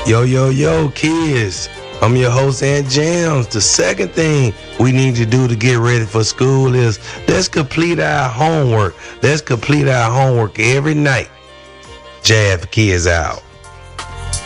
Yo, yo, yo, kids. I'm your host, Aunt Jams. The second thing we need to do to get ready for school is let's complete our homework. Let's complete our homework every night. Jab Kids out.